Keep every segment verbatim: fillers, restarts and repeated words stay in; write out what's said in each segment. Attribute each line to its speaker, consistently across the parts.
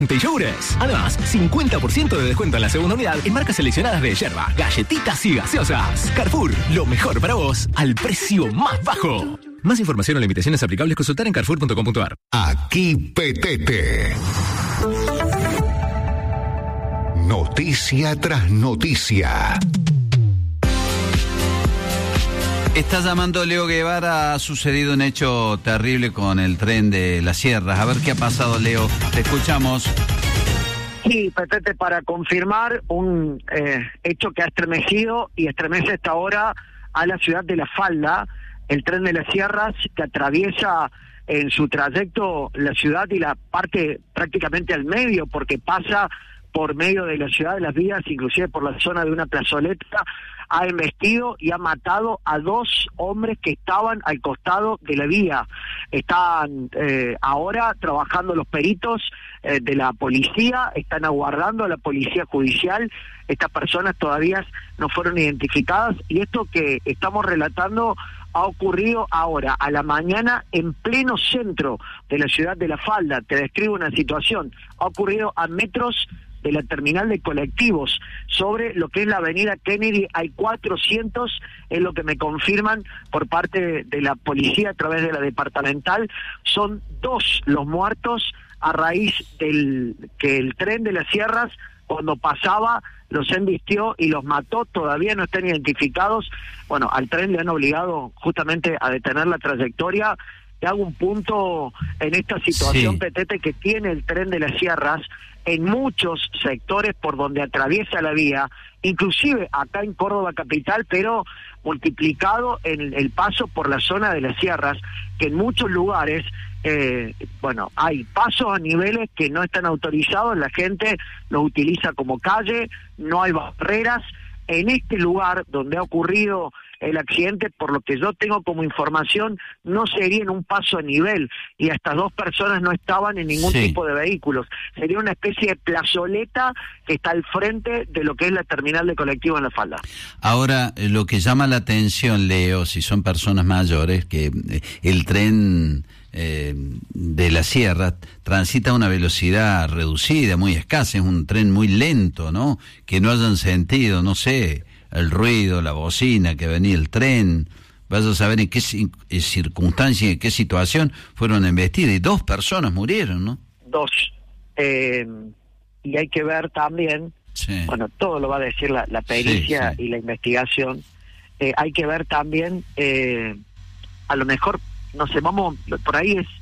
Speaker 1: Te Yogures. Además, cincuenta por ciento de descuento en la segunda unidad en marcas seleccionadas de yerba, galletitas y gaseosas. Carrefour, lo mejor para vos al precio más bajo. Más información o limitaciones aplicables consultar en carrefour punto com punto a r.
Speaker 2: Aquí Petete. Noticia tras noticia.
Speaker 3: Está llamando Leo Guevara, ha sucedido un hecho terrible con el tren de las sierras. A ver qué ha pasado, Leo. Te escuchamos.
Speaker 4: Sí, Petete, para confirmar un eh, hecho que ha estremecido y estremece hasta ahora a la ciudad de La Falda, el tren de las sierras que atraviesa en su trayecto la ciudad y la parte prácticamente al medio, porque pasa por medio de la ciudad, de las vías, inclusive por la zona de una plazoleta, ha embestido y ha matado a dos hombres que estaban al costado de la vía. Están eh, ahora trabajando los peritos eh, de la policía, están aguardando a la policía judicial. Estas personas todavía no fueron identificadas y esto que estamos relatando ha ocurrido ahora, a la mañana, en pleno centro de la ciudad de La Falda. Te describo una situación. Ha ocurrido a metros de la terminal de colectivos, sobre lo que es la avenida Kennedy. Hay cuatrocientos, es lo que me confirman por parte de la policía a través de la departamental. Son dos los muertos a raíz del que el tren de las sierras, cuando pasaba, los embistió y los mató. Todavía no están identificados. Bueno, al tren le han obligado justamente a detener la trayectoria. Te hago un punto en esta situación, sí, Petete, que tiene el tren de las sierras en muchos sectores por donde atraviesa la vía, inclusive acá en Córdoba capital, pero multiplicado en el paso por la zona de las sierras, que en muchos lugares, eh, bueno, hay pasos a niveles que no están autorizados, la gente los utiliza como calle, no hay barreras. En este lugar donde ha ocurrido el accidente, por lo que yo tengo como información, no sería en un paso a nivel, y estas dos personas no estaban en ningún sí. tipo de vehículos. Sería una especie de plazoleta que está al frente de lo que es la terminal de colectivo en La Falda.
Speaker 3: Ahora, lo que llama la atención, Leo, si son personas mayores, que el tren eh, de la sierra transita a una velocidad reducida, muy escasa, es un tren muy lento, ¿no? Que no hayan sentido, no sé, el ruido, la bocina que venía el tren, vas a saber en qué circunstancia y en qué situación fueron embestidas, y dos personas murieron, ¿no?
Speaker 4: Dos. Eh, y hay que ver también, sí. bueno, todo lo va a decir la, la pericia sí, sí. y la investigación, eh, hay que ver también, eh, a lo mejor, no sé, vamos, por ahí es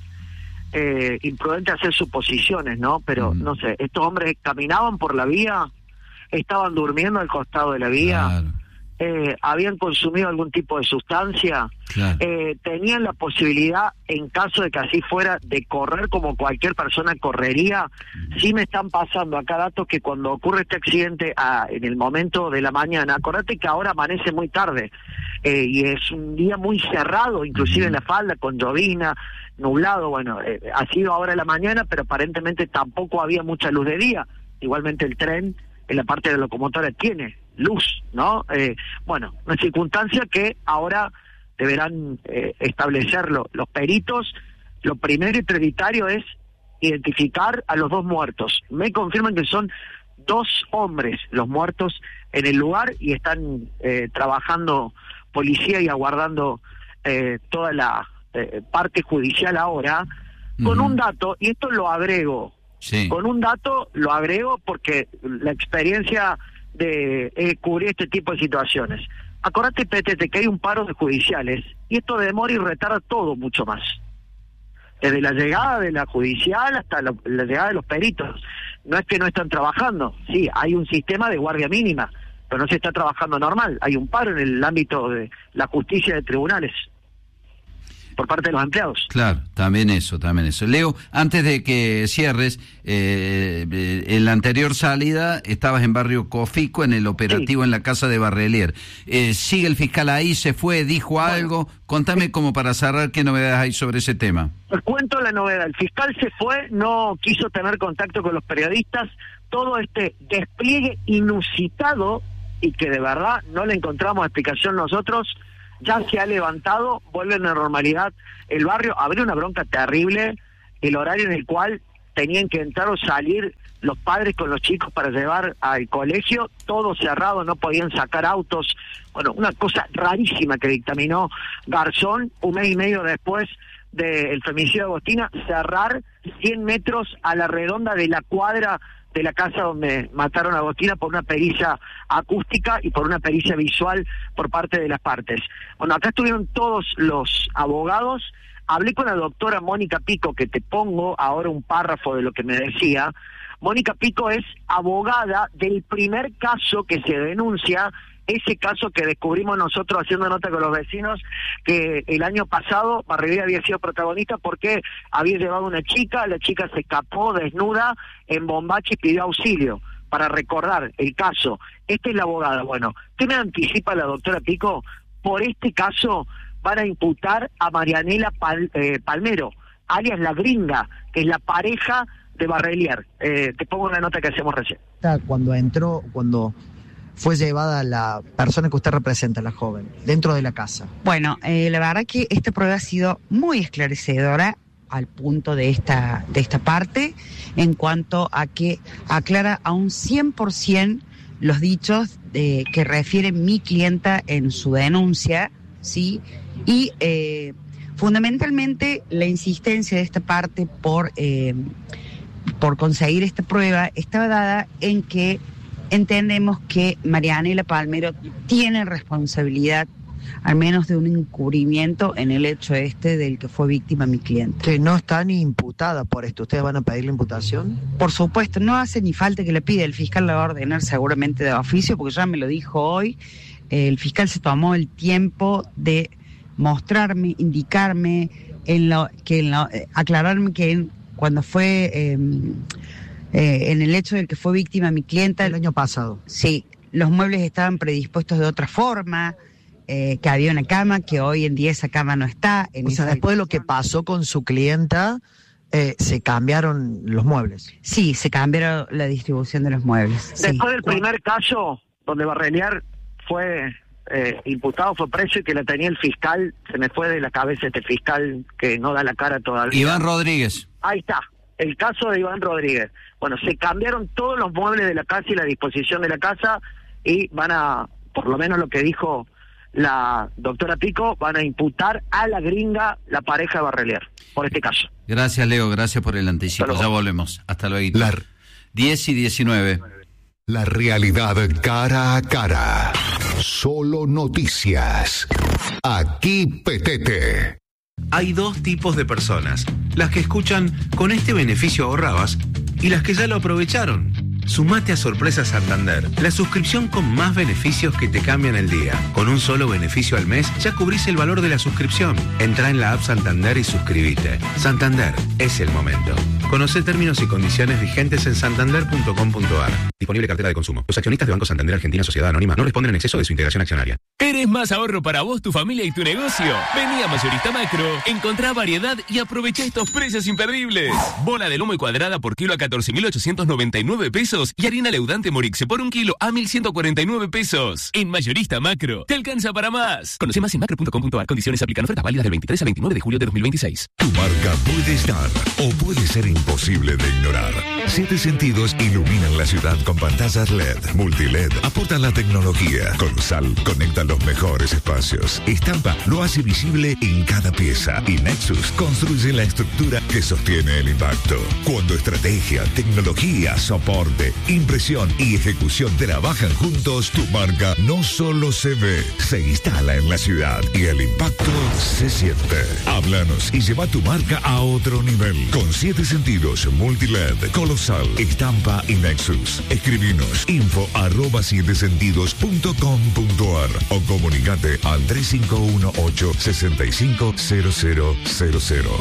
Speaker 4: eh, imprudente hacer suposiciones, ¿no? Pero, mm. no sé, estos hombres caminaban por la vía, estaban durmiendo al costado de la vía, claro. eh, habían consumido algún tipo de sustancia, claro. eh, tenían la posibilidad, en caso de que así fuera, de correr como cualquier persona correría. Sí me están pasando acá datos que cuando ocurre este accidente a, en el momento de la mañana, acordate que ahora amanece muy tarde, eh, y es un día muy cerrado, inclusive uh-huh. en La Falda, con llovina, nublado, bueno, eh, ha sido ahora la mañana, pero aparentemente tampoco había mucha luz de día. Igualmente el tren, en la parte de la locomotora, tiene luz, ¿no? Eh, bueno, una circunstancia que ahora deberán eh, establecerlo los peritos. Lo primero y prioritario es identificar a los dos muertos. Me confirman que son dos hombres los muertos en el lugar, y están eh, trabajando policía y aguardando eh, toda la eh, parte judicial ahora, uh-huh. con un dato, y esto lo agrego, Sí. Con un dato lo agrego porque la experiencia de eh, cubrir este tipo de situaciones. Acordate, Petete, que hay un paro de judiciales y esto demora y retarda todo mucho más. Desde la llegada de la judicial hasta la, la llegada de los peritos. No es que no están trabajando, sí, hay un sistema de guardia mínima, pero no se está trabajando normal. Hay un paro en el ámbito de la justicia de tribunales por parte de los empleados.
Speaker 3: Claro, también eso, también eso. Leo, antes de que cierres, eh, eh, en la anterior salida estabas en Barrio Cofico, en el operativo sí. en la casa de Barrelier. Eh, ¿Sigue el fiscal ahí? ¿Se fue? ¿Dijo bueno, algo? Contame sí. como para cerrar qué novedades hay sobre ese tema.
Speaker 4: Os cuento la novedad. El fiscal se fue, no quiso tener contacto con los periodistas. Todo este despliegue inusitado y que de verdad no le encontramos explicación nosotros, ya se ha levantado, vuelve a la normalidad el barrio. Habría una bronca terrible, el horario en el cual tenían que entrar o salir los padres con los chicos para llevar al colegio, todo cerrado, no podían sacar autos. Bueno, una cosa rarísima que dictaminó Garzón un mes y medio después del femicidio de Agostina, cerrar cien metros a la redonda de la cuadra de la casa donde mataron a Agostina por una pericia acústica y por una pericia visual por parte de las partes. Bueno, acá estuvieron todos los abogados. Hablé con la doctora Mónica Pico, que te pongo ahora un párrafo de lo que me decía. Mónica Pico es abogada del primer caso que se denuncia, ese caso que descubrimos nosotros haciendo nota con los vecinos, que el año pasado Barreguera había sido protagonista porque había llevado una chica, la chica se escapó desnuda en Bombache y pidió auxilio. Para recordar el caso, esta es la abogada. Bueno, ¿qué me anticipa la doctora Pico? Por este caso van a imputar a Marianela Pal, eh, Palmero, alias La Gringa, que es la pareja de Barrelier. Eh, te pongo una nota que hacemos recién.
Speaker 5: Cuando entró, cuando fue llevada la persona que usted representa, la joven, dentro de la casa.
Speaker 6: Bueno, eh, la verdad que esta prueba ha sido muy esclarecedora al punto de esta, de esta parte, en cuanto a que aclara a un cien por ciento los dichos eh, que refiere mi clienta en su denuncia, ¿sí? Y eh, fundamentalmente la insistencia de esta parte por, eh, por conseguir esta prueba estaba dada en que entendemos que Marianela Palmero tiene responsabilidad, al menos de un encubrimiento en el hecho este del que fue víctima mi cliente.
Speaker 5: Que no está ni imputada por esto. ¿Ustedes van a pedir la imputación?
Speaker 6: Por supuesto, no hace ni falta que le pida. El fiscal la va a ordenar seguramente de oficio, porque ya me lo dijo hoy. El fiscal se tomó el tiempo de mostrarme, indicarme, en lo, que en lo, eh, aclararme que en, cuando fue eh, eh, en el hecho del que fue víctima mi clienta...
Speaker 5: El año pasado.
Speaker 6: Sí, los muebles estaban predispuestos de otra forma, eh, que había una cama, que hoy en día esa cama no está. En
Speaker 5: o sea, después de lo que pasó con su clienta, eh, se cambiaron los muebles.
Speaker 6: Sí, se cambiaron la distribución de los muebles.
Speaker 4: Después
Speaker 6: sí.
Speaker 4: del primer caso, donde Barrelier fue eh, imputado, fue preso y que la tenía el fiscal, se me fue de la cabeza este fiscal que no da la cara todavía.
Speaker 3: Iván Rodríguez.
Speaker 4: Ahí está, el caso de Iván Rodríguez. Bueno, se cambiaron todos los muebles de la casa y la disposición de la casa y van a, por lo menos lo que dijo la doctora Pico, van a imputar a La Gringa, la pareja de Barrelier, por este caso.
Speaker 3: Gracias, Leo, gracias por el anticipo. Ya volvemos. Hasta luego.
Speaker 2: La...
Speaker 3: diez y diecinueve.
Speaker 2: La realidad cara a cara. Solo noticias. Aquí Petete.
Speaker 7: Hay dos tipos de personas: las que escuchan "con este beneficio ahorrabas" y las que ya lo aprovecharon. Sumate a Sorpresa Santander, la suscripción con más beneficios que te cambian el día. Con un solo beneficio al mes ya cubrís el valor de la suscripción. Entrá en la app Santander y suscríbete. Santander, es el momento. Conocé términos y condiciones vigentes en santander punto com punto a r. Disponible cartera de consumo. Los accionistas de Banco Santander Argentina Sociedad Anónima no responden en exceso de su integración accionaria.
Speaker 1: ¿Querés más ahorro para vos, tu familia y tu negocio? Vení a Mayorista Macro, encontrá variedad y aprovecha estos precios imperdibles. Bola de lomo y cuadrada por kilo a catorce mil ochocientos noventa y nueve pesos y harina leudante Morixe por un kilo a mil ciento cuarenta y nueve pesos. En Mayorista Macro, te alcanza para más. Conoce más en macro punto com punto a r. Condiciones aplican. Ofertas válidas del veintitrés al veintinueve de julio de dos mil veintiséis.
Speaker 2: Tu marca puede estar o puede ser imposible de ignorar. Siete Sentidos iluminan la ciudad con pantallas L E D, multi-L E D, aportan la tecnología. Colosal conecta los mejores espacios. Estampa lo hace visible en cada pieza. Y Nexus construye la estructura que sostiene el impacto. Cuando estrategia, tecnología, soporte, impresión y ejecución trabajan juntos, tu marca no solo se ve, se instala en la ciudad y el impacto se siente. Háblanos y lleva tu marca a otro nivel. Con Siete Sentidos, multi-L E D, Colosal, Estampa y Nexus. Escribinos info arroba siete sentidos punto com punto a r o comunicate al tres cinco uno ocho seis cinco cero cero cero cero.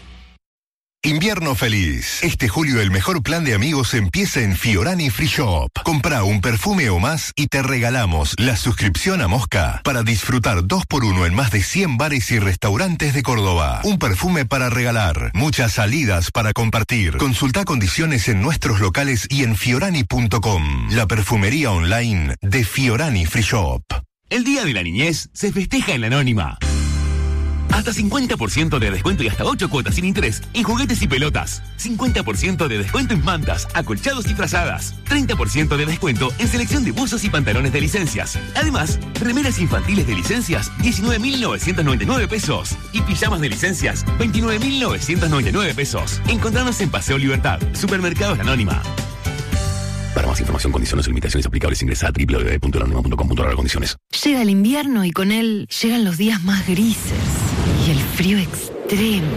Speaker 8: Invierno feliz. Este julio el mejor plan de amigos empieza en Fiorani Free Shop. Compra un perfume o más y te regalamos la suscripción a Mosca para disfrutar dos por uno en más de cien bares y restaurantes de Córdoba. Un perfume para regalar, muchas salidas para compartir. Consulta condiciones en nuestros locales y en fiorani punto com. La perfumería online de Fiorani Free Shop.
Speaker 1: El Día de la Niñez se festeja en la Anónima. Hasta cincuenta por ciento de descuento y hasta ocho cuotas sin interés en juguetes y pelotas. cincuenta por ciento de descuento en mantas, acolchados y frazadas. treinta por ciento de descuento en selección de buzos y pantalones de licencias. Además, remeras infantiles de licencias, diecinueve mil novecientos noventa y nueve pesos. Y pijamas de licencias, veintinueve mil novecientos noventa y nueve pesos. Encontrarnos en Paseo Libertad, Supermercados La Anónima. Para más información, condiciones y limitaciones aplicables, ingresa a doble u doble u doble u punto lanónima punto com punto a r condiciones.
Speaker 9: Llega el invierno y con él llegan los días más grises y el frío extremo.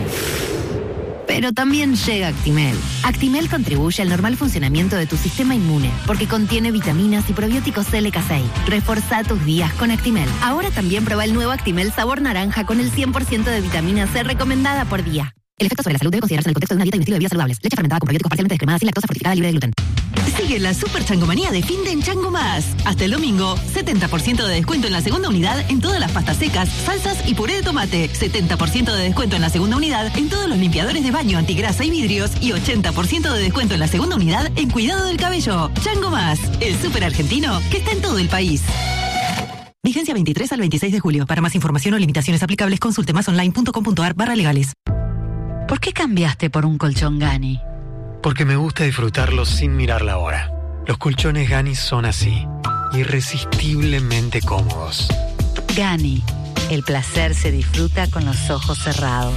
Speaker 9: Pero también llega Actimel. Actimel contribuye al normal funcionamiento de tu sistema inmune porque contiene vitaminas y probióticos L K seis. Reforza tus días con Actimel. Ahora también prueba el nuevo Actimel sabor naranja con el cien por ciento de vitamina C recomendada por día. El efecto sobre la salud debe considerarse en el contexto de una dieta y un estilo de vida saludables. Leche fermentada con probióticos parcialmente descremada sin lactosa fortificada libre de gluten.
Speaker 10: Sigue la super changomanía de fin de en Chango Más. Hasta el domingo, setenta por ciento de descuento en la segunda unidad en todas las pastas secas, salsas y puré de tomate. setenta por ciento de descuento en la segunda unidad en todos los limpiadores de baño, antigrasa y vidrios. Y ochenta por ciento de descuento en la segunda unidad en cuidado del cabello. Chango Más, el súper argentino que está en todo el país. Vigencia veintitrés al veintiséis de julio. Para más información o limitaciones aplicables, consulte masonline punto com punto a r barra legales.
Speaker 11: ¿Por qué cambiaste por un colchón Gani?
Speaker 12: Porque me gusta disfrutarlo sin mirar la hora. Los colchones Gani son así, irresistiblemente cómodos.
Speaker 11: Gani, el placer se disfruta con los ojos cerrados.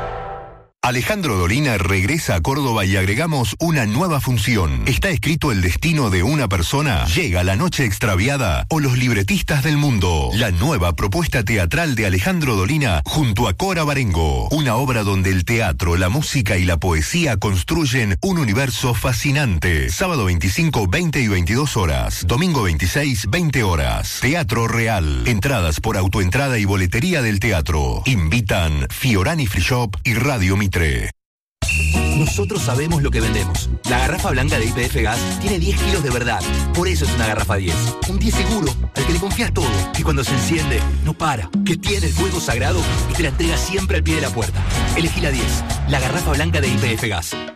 Speaker 8: Alejandro Dolina regresa a Córdoba y agregamos una nueva función. ¿Está escrito el destino de una persona? Llega La Noche Extraviada o Los Libretistas del Mundo. La nueva propuesta teatral de Alejandro Dolina junto a Cora Barengo. Una obra donde el teatro, la música y la poesía construyen un universo fascinante. Sábado veinticinco, veinte y veintidós horas. Domingo veintiséis, veinte horas. Teatro Real. Entradas por autoentrada y boletería del teatro. Invitan Fiorani Free Shop y Radio Mitre.
Speaker 13: Nosotros sabemos lo que vendemos. La garrafa blanca de Y P F Gas tiene diez kilos de verdad. Por eso es una garrafa diez. Un diez seguro, al que le confías todo. Que cuando se enciende, no para. Que tiene el fuego sagrado y te la entrega siempre al pie de la puerta. Elegí la diez, la garrafa blanca de Y P F Gas.